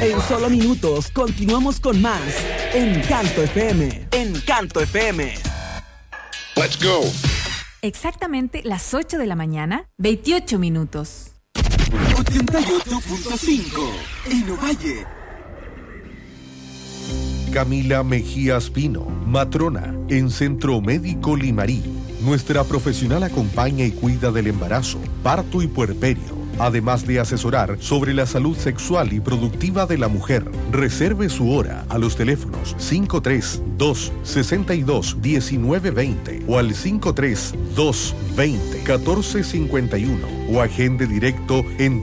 En solo minutos continuamos con más Encanto FM. Encanto FM. Let's go. Exactamente las 8 de la mañana, 28 minutos. 88.5 en Ovalle. Camila Mejías Pino, matrona en Centro Médico Limarí. Nuestra profesional acompaña y cuida del embarazo, parto y puerperio, además de asesorar sobre la salud sexual y productiva de la mujer. Reserve su hora a los teléfonos 532-62-1920 o al 532-20-1451 o agende directo en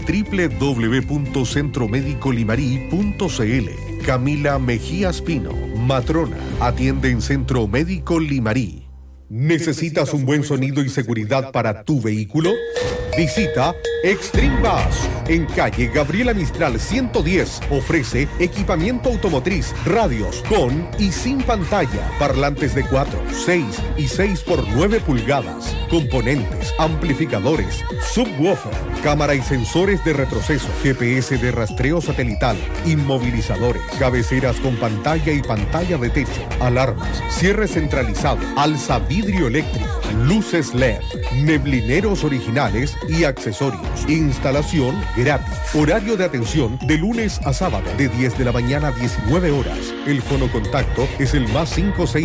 www.centromedicolimarí.cl. Camila Mejías Pino, matrona, atiende en Centro Médico Limarí. ¿Necesitas un buen sonido y seguridad para tu vehículo? Visita Extreme Bass en calle Gabriela Mistral 110. Ofrece equipamiento automotriz, radios con y sin pantalla, parlantes de 4, 6 y 6 por 9 pulgadas, componentes, amplificadores, subwoofer, cámara y sensores de retroceso, GPS de rastreo satelital, inmovilizadores, cabeceras con pantalla y pantalla de techo, alarmas, cierre centralizado, alza vidrio eléctrico, luces LED, neblineros originales y accesorios. Instalación gratis. Horario de atención de lunes a sábado de 10 de la mañana a 19 horas. El fonocontacto es el más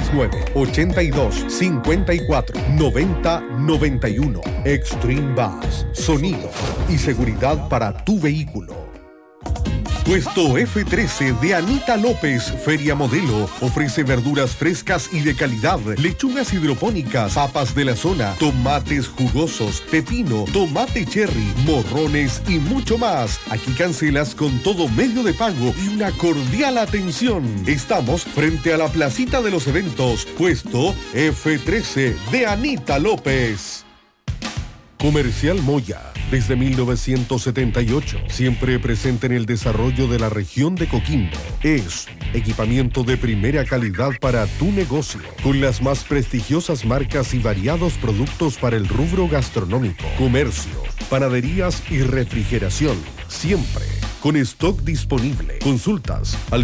569-82-54-90-91. Extreme Bass. Sonido y seguridad para tu vehículo. Puesto F13 de Anita López, Feria Modelo, ofrece verduras frescas y de calidad, lechugas hidropónicas, papas de la zona, tomates jugosos, pepino, tomate cherry, morrones y mucho más. Aquí cancelas con todo medio de pago y una cordial atención. Estamos frente a la placita de los eventos. Puesto F13 de Anita López. Comercial Moya, desde 1978, siempre presente en el desarrollo de la región de Coquimbo. Es equipamiento de primera calidad para tu negocio, con las más prestigiosas marcas y variados productos para el rubro gastronómico, comercio, panaderías y refrigeración, siempre con stock disponible. Consultas al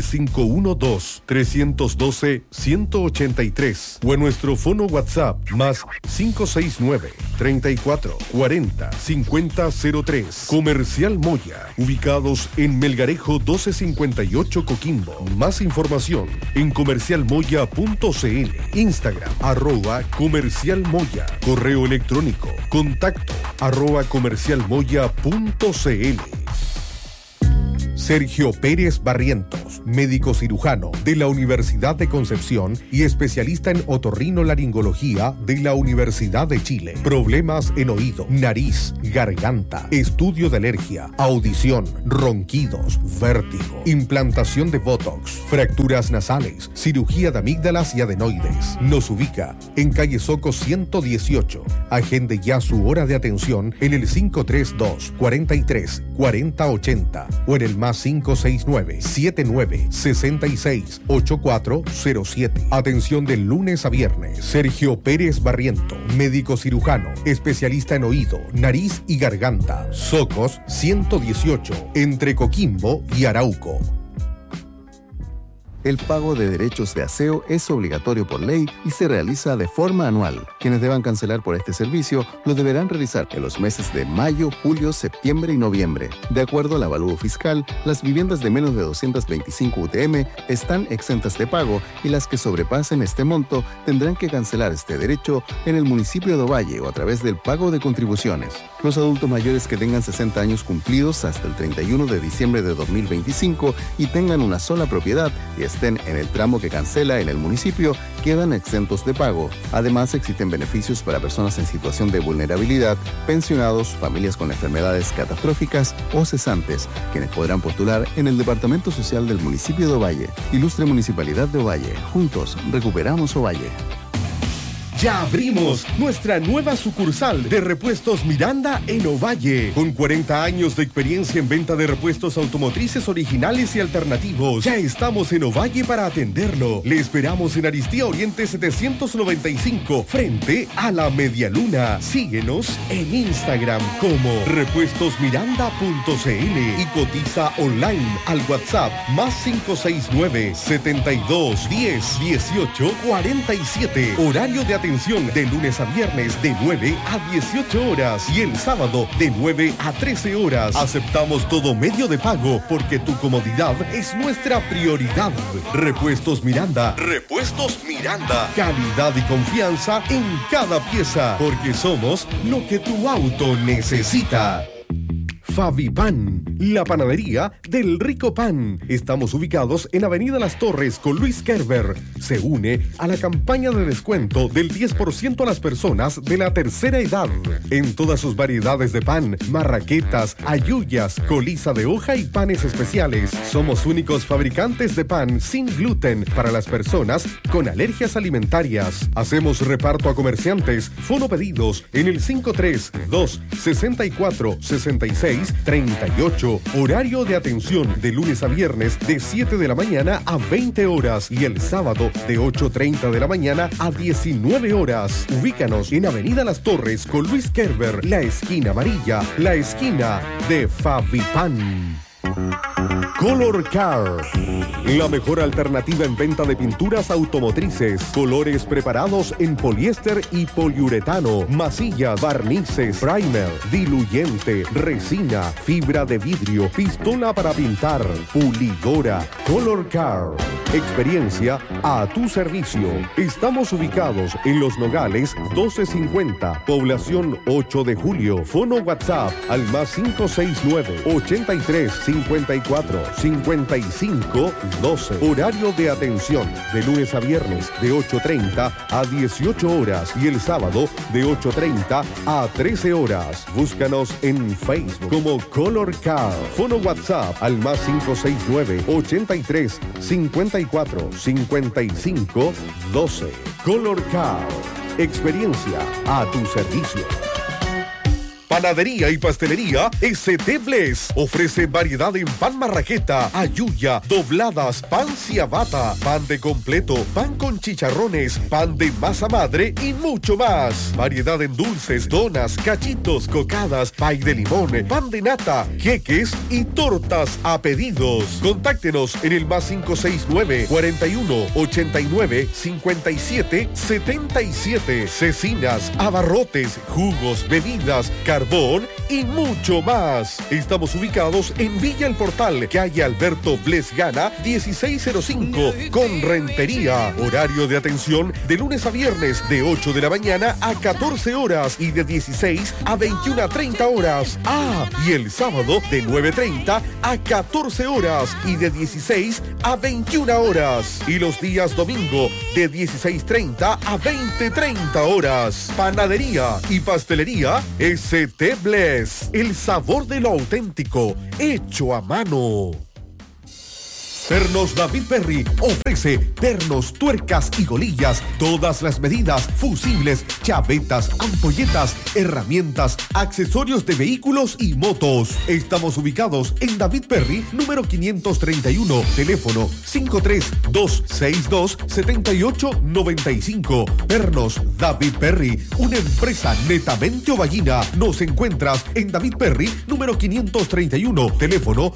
512-312-183 o en nuestro fono WhatsApp más 569-3440-5003. Comercial Moya, ubicados en Melgarejo 1258 Coquimbo. Más información en comercialmoya.cl, Instagram @comercialmoya, correo electrónico contacto @comercialmoya.cl. Sergio Pérez Barrientos, médico cirujano de la Universidad de Concepción y especialista en otorrinolaringología de la Universidad de Chile. Problemas en oído, nariz, garganta, estudio de alergia, audición, ronquidos, vértigo, implantación de Botox, fracturas nasales, cirugía de amígdalas y adenoides. Nos ubica en calle Soco 118. Agende ya su hora de atención en el 532 43 40 80 o en el más 569-7966-8407. Atención de lunes a viernes. Sergio Pérez Barriento, médico cirujano, especialista en oído, nariz y garganta. Socos 118, entre Coquimbo y Arauco. El pago de derechos de aseo es obligatorio por ley y se realiza de forma anual. Quienes deban cancelar por este servicio lo deberán realizar en los meses de mayo, julio, septiembre y noviembre. De acuerdo al avalúo fiscal, las viviendas de menos de 225 UTM están exentas de pago y las que sobrepasen este monto tendrán que cancelar este derecho en el municipio de Ovalle o a través del pago de contribuciones. Los adultos mayores que tengan 60 años cumplidos hasta el 31 de diciembre de 2025 y tengan una sola propiedad y estén en el tramo que cancela en el municipio, quedan exentos de pago. Además, existen beneficios para personas en situación de vulnerabilidad, pensionados, familias con enfermedades catastróficas o cesantes, quienes podrán postular en el Departamento Social del municipio de Ovalle. Ilustre Municipalidad de Ovalle. Juntos, recuperamos Ovalle. Ya abrimos nuestra nueva sucursal de Repuestos Miranda en Ovalle. Con 40 años de experiencia en venta de repuestos automotrices originales y alternativos. Ya estamos en Ovalle para atenderlo. Le esperamos en Aristía Oriente 795, frente a la Medialuna. Síguenos en Instagram como repuestosmiranda.cl y cotiza online al WhatsApp +569 72 10 18 47. Horario de atención de lunes a viernes de 9 a 18 horas y el sábado de 9 a 13 horas. Aceptamos todo medio de pago porque tu comodidad es nuestra prioridad. Repuestos Miranda. Repuestos Miranda. Calidad y confianza en cada pieza porque somos lo que tu auto necesita. Favipan, la panadería del rico pan. Estamos ubicados en Avenida Las Torres con Luis Kerber. Se une a la campaña de descuento del 10% a las personas de la tercera edad. En todas sus variedades de pan, marraquetas, halluyas, coliza de hoja y panes especiales. Somos únicos fabricantes de pan sin gluten para las personas con alergias alimentarias. Hacemos reparto a comerciantes. Fono pedidos en el 532 64 66 38. Horario de atención de lunes a viernes de 7 de la mañana a 20 horas y el sábado de 8:30 de la mañana a 19 horas. Ubícanos en Avenida Las Torres con Luis Kerber, la esquina amarilla, la esquina de Favipan. Color Car, la mejor alternativa en venta de pinturas automotrices, colores preparados en poliéster y poliuretano, masillas, barnices, primer, diluyente, resina, fibra de vidrio, pistola para pintar, pulidora. Color Car, experiencia a tu servicio. Estamos ubicados en Los Nogales 1250, población 8 de Julio. Fono WhatsApp al +569 83 54 55 12. Horario de atención de lunes a viernes de 8:30 a 18 horas y el sábado de 8:30 a 13 horas. Búscanos en Facebook como Color Car. Fono WhatsApp al +569 83 54 55 12. Color Car. Experiencia a tu servicio. Panadería y pastelería St. Bless ofrece variedad en pan marraqueta, halluyá, dobladas, pan ciabatta, pan de completo, pan con chicharrones, pan de masa madre y mucho más. Variedad en dulces, donas, cachitos, cocadas, pay de limón, pan de nata, queques y tortas a pedidos. Contáctenos en el +569 41 89 57 77. Cecinas, abarrotes, jugos, bebidas, carbón y mucho más. Estamos ubicados en Villa El Portal, calle Alberto Bles Gana 1605, con Rentería. Horario de atención de lunes a viernes de 8 de la mañana a 14 horas y de 16 a 21:30 horas. Y el sábado de 9:30 a 14 horas y de 16 a 21 horas. Y los días domingo de 16:30 a 20:30 horas. Panadería y pastelería St. Bless, el sabor de lo auténtico, hecho a mano. Pernos David Perry ofrece pernos, tuercas y golillas, todas las medidas, fusibles, chavetas, ampolletas, herramientas, accesorios de vehículos y motos. Estamos ubicados en David Perry, número 531, teléfono 532627895. Pernos David Perry, una empresa netamente ovallina. Nos encuentras en David Perry, número 531, teléfono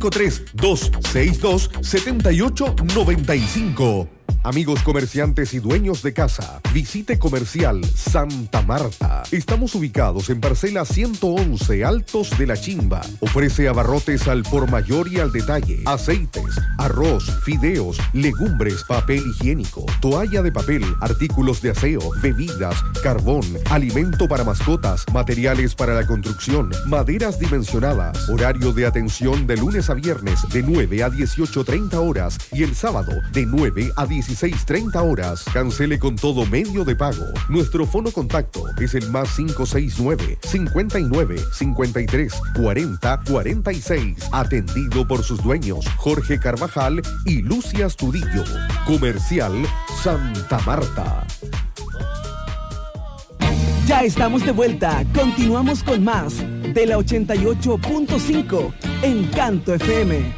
532627895. Amigos comerciantes y dueños de casa, visite Comercial Santa Marta. Estamos ubicados en parcela 111 Altos de la Chimba. Ofrece abarrotes al por mayor y al detalle, aceites, arroz, fideos, legumbres, papel higiénico, toalla de papel, artículos de aseo, bebidas, carbón, alimento para mascotas, materiales para la construcción, maderas dimensionadas. Horario de atención de lunes a viernes de 9 a 18:30 horas y el sábado de 9 a 16:30 horas. Cancele con todo medio de pago. Nuestro fono contacto es el +569 59 53 40 46. Atendido por sus dueños Jorge Carvajal y Lucia Astudillo. Comercial Santa Marta. Ya estamos de vuelta. Continuamos con más de la 88.5 en Canto FM.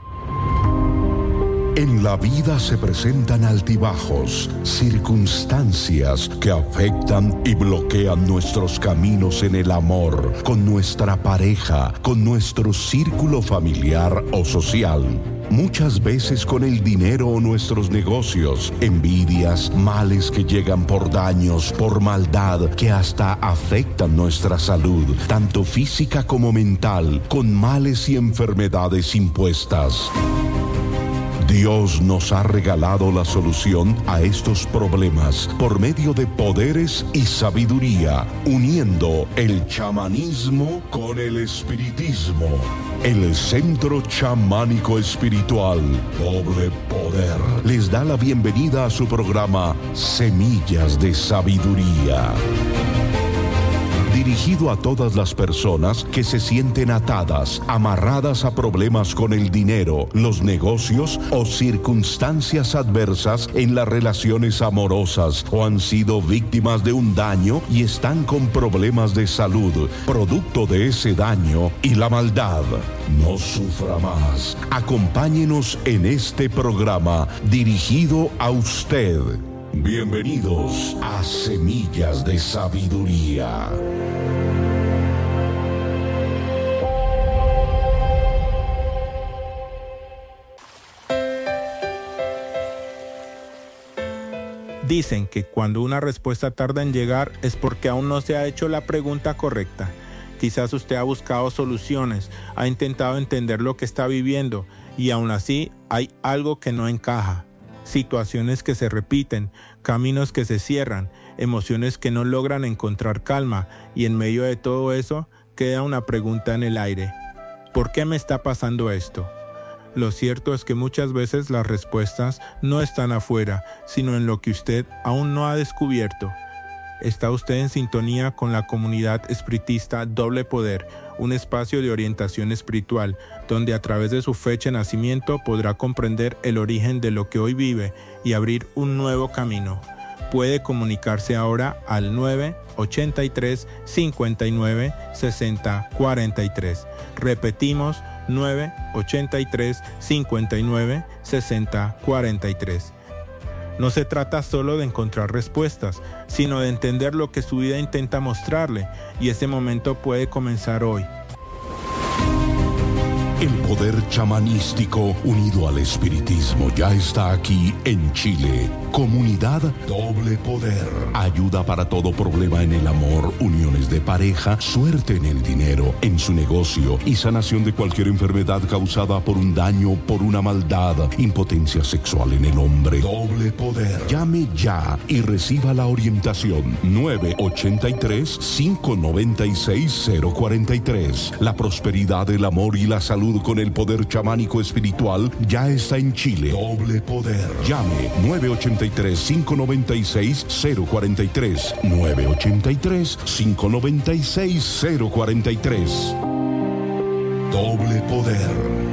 En la vida se presentan altibajos, circunstancias que afectan y bloquean nuestros caminos en el amor, con nuestra pareja, con nuestro círculo familiar o social. Muchas veces con el dinero o nuestros negocios, envidias, males que llegan por daños, por maldad, que hasta afectan nuestra salud, tanto física como mental, con males y enfermedades impuestas. Dios nos ha regalado la solución a estos problemas por medio de poderes y sabiduría, uniendo el chamanismo con el espiritismo. El Centro Chamánico Espiritual Doble Poder les da la bienvenida a su programa Semillas de Sabiduría. Dirigido a todas las personas que se sienten atadas, amarradas a problemas con el dinero, los negocios o circunstancias adversas en las relaciones amorosas o han sido víctimas de un daño y están con problemas de salud, producto de ese daño y la maldad. No sufra más. Acompáñenos en este programa dirigido a usted. Bienvenidos a Semillas de Sabiduría. Dicen que cuando una respuesta tarda en llegar es porque aún no se ha hecho la pregunta correcta. Quizás usted ha buscado soluciones, ha intentado entender lo que está viviendo y aún así hay algo que no encaja. Situaciones que se repiten, caminos que se cierran, emociones que no logran encontrar calma y en medio de todo eso queda una pregunta en el aire. ¿Por qué me está pasando esto? Lo cierto es que muchas veces las respuestas no están afuera, sino en lo que usted aún no ha descubierto. Está usted en sintonía con la comunidad espiritista Doble Poder, un espacio de orientación espiritual, donde a través de su fecha de nacimiento podrá comprender el origen de lo que hoy vive y abrir un nuevo camino. Puede comunicarse ahora al 983 59 60 43. Repetimos, 983 59 60 43. No se trata solo de encontrar respuestas, sino de entender lo que su vida intenta mostrarle, y ese momento puede comenzar hoy. El poder chamanístico unido al espiritismo ya está aquí en Chile. Comunidad Doble Poder. Ayuda para todo problema en el amor, uniones de pareja, suerte en el dinero, en su negocio y sanación de cualquier enfermedad causada por un daño, por una maldad, impotencia sexual en el hombre. Doble Poder. Llame ya y reciba la orientación. 983-596-043. La prosperidad, el amor y la salud con el poder chamánico espiritual ya está en Chile. Doble Poder. Llame 983-596-043. 983-596-043. Doble Poder.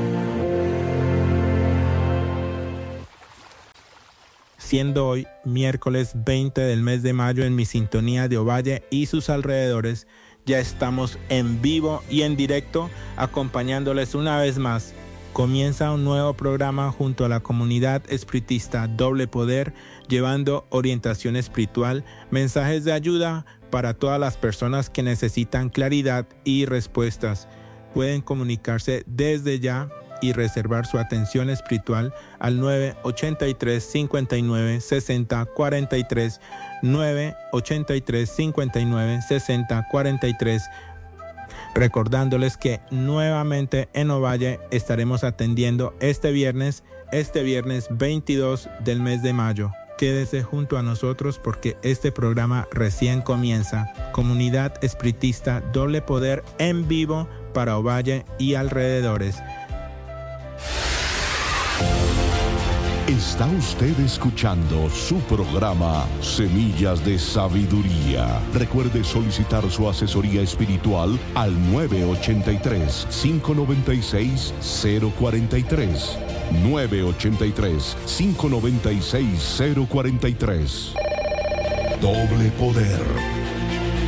Siendo hoy miércoles 20 del mes de mayo en mi sintonía de Ovalle y sus alrededores, ya estamos en vivo y en directo acompañándoles una vez más. Comienza un nuevo programa junto a la comunidad espiritista Doble Poder, llevando orientación espiritual, mensajes de ayuda para todas las personas que necesitan claridad y respuestas. Pueden comunicarse desde ya y reservar su atención espiritual al 983 59 60 43, 983 59 60 43, recordándoles que nuevamente en Ovalle estaremos atendiendo este viernes 22 del mes de mayo. Quédese junto a nosotros porque este programa recién comienza. Comunidad espiritista Doble Poder en vivo para Ovalle y alrededores. Está usted escuchando su programa Semillas de Sabiduría. Recuerde solicitar su asesoría espiritual al 983-596-043. 983-596-043. Doble Poder.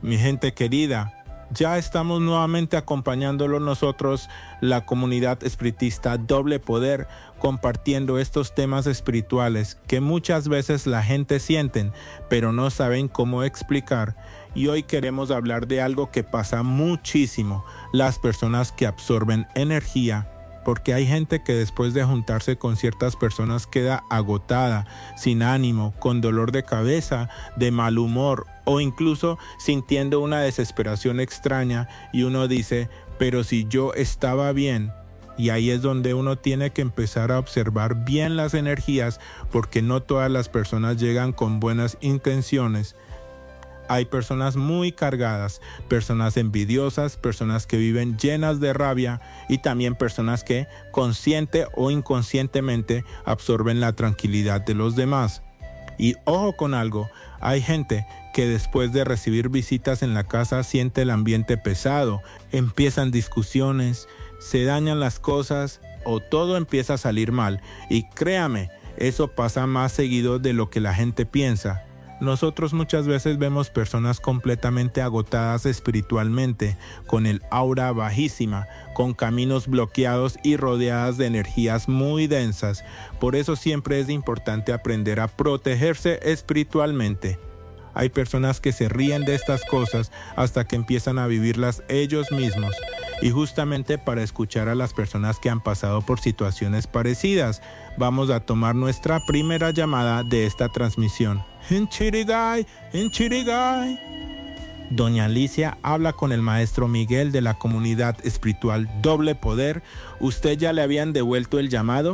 Mi gente querida, ya estamos nuevamente acompañándolo nosotros, la comunidad espiritista Doble Poder, compartiendo estos temas espirituales que muchas veces la gente sienten, pero no saben cómo explicar. Y hoy queremos hablar de algo que pasa muchísimo, las personas que absorben energía. Porque hay gente que después de juntarse con ciertas personas queda agotada, sin ánimo, con dolor de cabeza, de mal humor o incluso sintiendo una desesperación extraña y uno dice, pero si yo estaba bien. Y ahí es donde uno tiene que empezar a observar bien las energías, porque no todas las personas llegan con buenas intenciones. Hay personas muy cargadas, personas envidiosas, personas que viven llenas de rabia y también personas que consciente o inconscientemente absorben la tranquilidad de los demás. Y ojo con algo, hay gente que después de recibir visitas en la casa siente el ambiente pesado, empiezan discusiones, se dañan las cosas o todo empieza a salir mal. Y créame, eso pasa más seguido de lo que la gente piensa. Nosotros muchas veces vemos personas completamente agotadas espiritualmente, con el aura bajísima, con caminos bloqueados y rodeadas de energías muy densas. Por eso siempre es importante aprender a protegerse espiritualmente. Hay personas que se ríen de estas cosas hasta que empiezan a vivirlas ellos mismos. Y justamente para escuchar a las personas que han pasado por situaciones parecidas, vamos a tomar nuestra primera llamada de esta transmisión. En Chirigay. Doña Alicia habla con el maestro Miguel de la comunidad espiritual Doble Poder. ¿Usted ya le habían devuelto el llamado?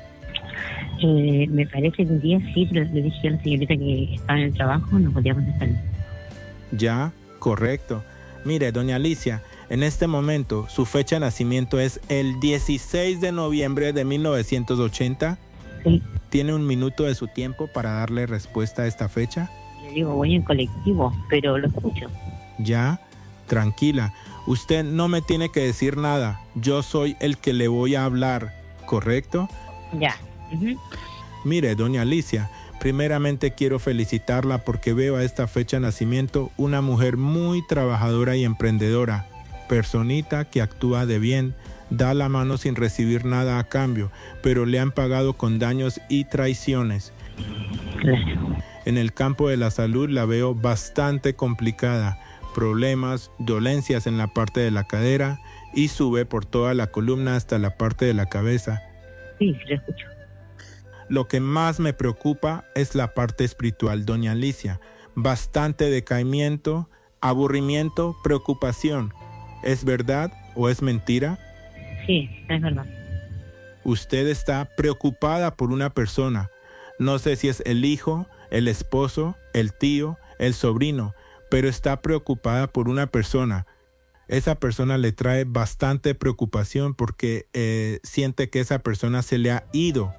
Me parece que un día sí, pero le dije a la señorita que estaba en el trabajo, no podía contestar. Ya, correcto. Mire, doña Alicia, en este momento su fecha de nacimiento es el 16 de noviembre de 1980. Sí. ¿Tiene un minuto de su tiempo para darle respuesta a esta fecha? Le digo, voy en colectivo, pero lo escucho. Ya, tranquila. Usted no me tiene que decir nada. Yo soy el que le voy a hablar, ¿correcto? Ya. Mire, doña Alicia, primeramente quiero felicitarla porque veo a esta fecha de nacimiento una mujer muy trabajadora y emprendedora. Personita que actúa de bien, da la mano sin recibir nada a cambio, pero le han pagado con daños y traiciones. Claro. En el campo de la salud la veo bastante complicada, problemas, dolencias en la parte de la cadera y sube por toda la columna hasta la parte de la cabeza. Sí, lo escucho. Lo que más me preocupa es la parte espiritual, doña Alicia. Bastante decaimiento, aburrimiento, preocupación. ¿Es verdad o es mentira? Sí, es verdad. Usted está preocupada por una persona. No sé si es el hijo, el esposo, el tío, el sobrino, pero está preocupada por una persona. Esa persona le trae bastante preocupación porque siente que esa persona se le ha ido.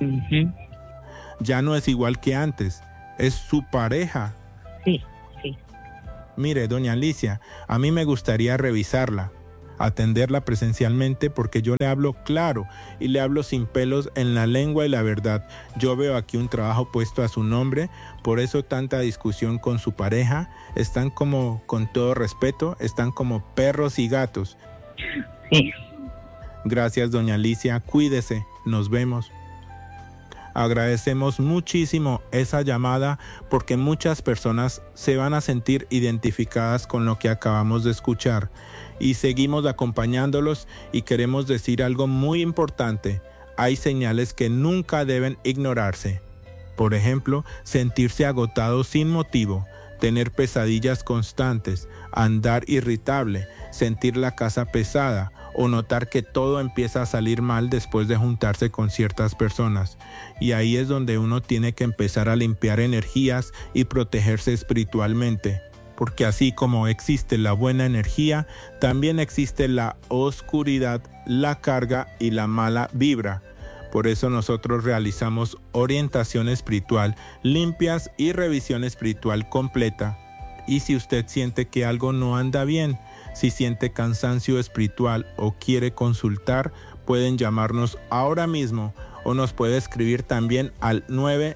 Ya no es igual que antes. Es su pareja. Sí. Mire, doña Alicia, a mí me gustaría revisarla, atenderla presencialmente porque yo le hablo claro y le hablo sin pelos en la lengua y la verdad. Yo veo aquí un trabajo puesto a su nombre, por eso tanta discusión con su pareja. Están como, con todo respeto, están como perros y gatos. Sí. Gracias, doña Alicia, cuídese, nos vemos. Agradecemos muchísimo esa llamada porque muchas personas se van a sentir identificadas con lo que acabamos de escuchar y seguimos acompañándolos y queremos decir algo muy importante. Hay señales que nunca deben ignorarse. Por ejemplo, sentirse agotado sin motivo, tener pesadillas constantes, andar irritable, sentir la casa pesada o notar que todo empieza a salir mal después de juntarse con ciertas personas. Y ahí es donde uno tiene que empezar a limpiar energías y protegerse espiritualmente. Porque así como existe la buena energía, también existe la oscuridad, la carga y la mala vibra. Por eso nosotros realizamos orientación espiritual limpias y revisión espiritual completa. Y si usted siente que algo no anda bien, si siente cansancio espiritual o quiere consultar, pueden llamarnos ahora mismo o nos puede escribir también al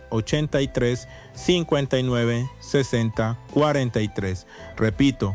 983-59-60-43. Repito,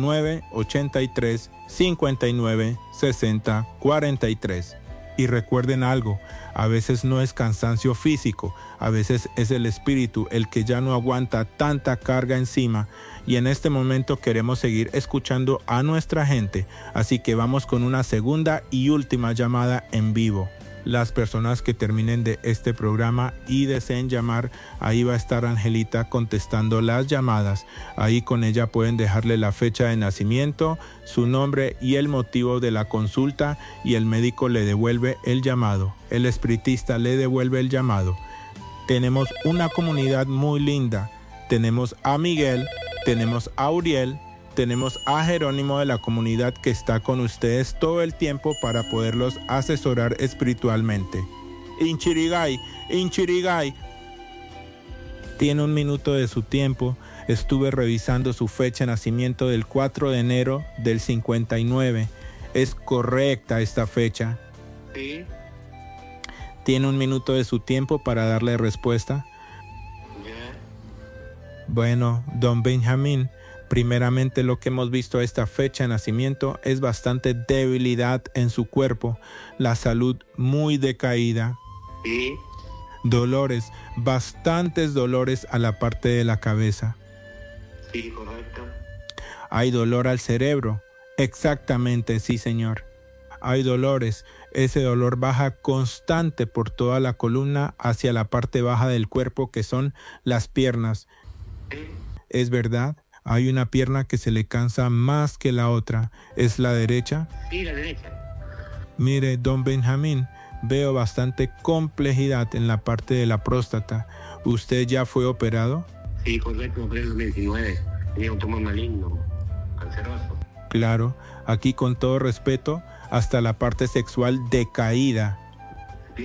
983-59-60-43. Y recuerden algo, a veces no es cansancio físico, a veces es el espíritu el que ya no aguanta tanta carga encima. Y en este momento queremos seguir escuchando a nuestra gente, así que vamos con una segunda y última llamada en vivo. Las personas que terminen de este programa y deseen llamar, ahí va a estar Angelita contestando las llamadas. Ahí con ella pueden dejarle la fecha de nacimiento, su nombre y el motivo de la consulta, y el médico le devuelve el llamado. El espiritista le devuelve el llamado. Tenemos una comunidad muy linda. Tenemos a Miguel, tenemos a Uriel, tenemos a Jerónimo de la comunidad que está con ustedes todo el tiempo para poderlos asesorar espiritualmente. Inchirigay, tiene un minuto de su tiempo. Estuve revisando su fecha de nacimiento del 4 de enero del 59. ¿Es correcta esta fecha? Sí. Tiene un minuto de su tiempo para darle respuesta. Bueno, don Benjamín, primeramente lo que hemos visto a esta fecha de nacimiento es bastante debilidad en su cuerpo, la salud muy decaída. Sí. Dolores, bastantes dolores a la parte de la cabeza. Sí, correcto. Hay dolor al cerebro. Exactamente, sí, señor. Hay dolores. Ese dolor baja constante por toda la columna hacia la parte baja del cuerpo, que son las piernas. ¿Es verdad? Hay una pierna que se le cansa más que la otra. ¿Es la derecha? Sí, la derecha. Mire, don Benjamín, veo bastante complejidad en la parte de la próstata. ¿Usted ya fue operado? Sí, correcto, operé en 2019. Tenía un tumor maligno, canceroso. Claro, aquí con todo respeto, hasta la parte sexual decaída. Sí.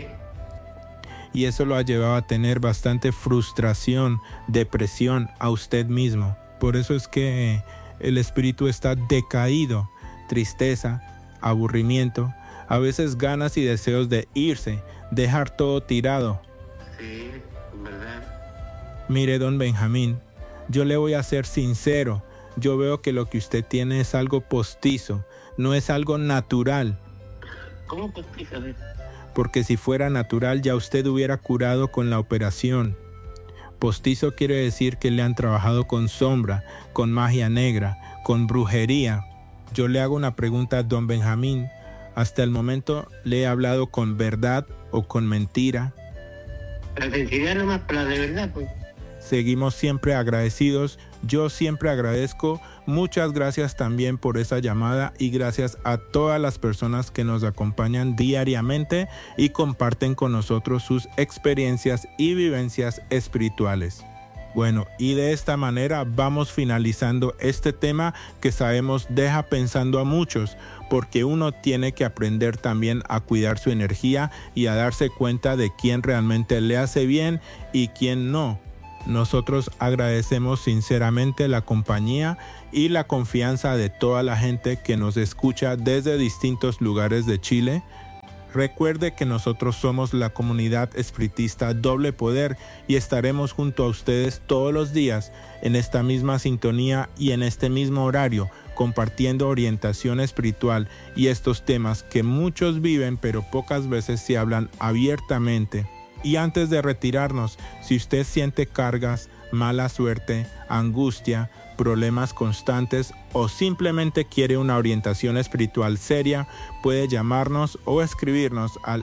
Y eso lo ha llevado a tener bastante frustración, depresión a usted mismo. Por eso es que el espíritu está decaído, tristeza, aburrimiento, a veces ganas y deseos de irse, dejar todo tirado. Sí, verdad. Mire, don Benjamín, yo le voy a ser sincero. Yo veo que lo que usted tiene es algo postizo, no es algo natural. ¿Cómo postizo? Porque si fuera natural ya usted hubiera curado con la operación. Postizo quiere decir que le han trabajado con sombra, con magia negra, con brujería. Yo le hago una pregunta a don Benjamín. ¿Hasta el momento le he hablado con verdad o con mentira? La sinceridad nomás, pero la de verdad, pues. Seguimos siempre agradecidos. Yo siempre agradezco. Muchas gracias también por esa llamada y gracias a todas las personas que nos acompañan diariamente y comparten con nosotros sus experiencias y vivencias espirituales. Bueno, y de esta manera vamos finalizando este tema que sabemos deja pensando a muchos, porque uno tiene que aprender también a cuidar su energía y a darse cuenta de quién realmente le hace bien y quién no. Nosotros agradecemos sinceramente la compañía y la confianza de toda la gente que nos escucha desde distintos lugares de Chile. Recuerde que nosotros somos la comunidad espiritista Doble Poder y estaremos junto a ustedes todos los días en esta misma sintonía y en este mismo horario, compartiendo orientación espiritual y estos temas que muchos viven pero pocas veces se hablan abiertamente. Y antes de retirarnos, si usted siente cargas, mala suerte, angustia, problemas constantes o simplemente quiere una orientación espiritual seria, puede llamarnos o escribirnos al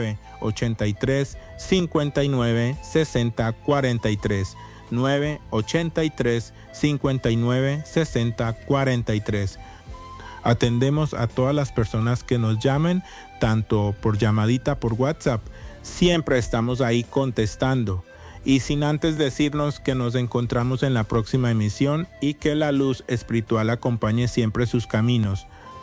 983-59-60-43. 983-59-60-43. Atendemos a todas las personas que nos llamen, tanto por llamadita por WhatsApp. Siempre estamos ahí contestando. Y sin antes decirnos que nos encontramos en la próxima emisión y que la luz espiritual acompañe siempre sus caminos.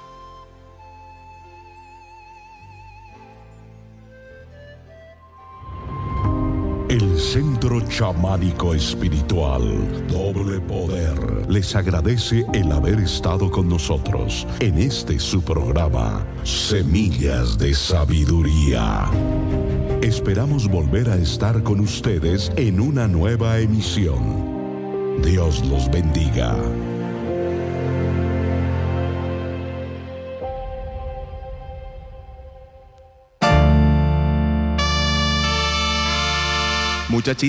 El Centro Chamánico Espiritual Doble Poder les agradece el haber estado con nosotros en este su programa Semillas de Sabiduría. Esperamos volver a estar con ustedes en una nueva emisión. Dios los bendiga. Muchachita.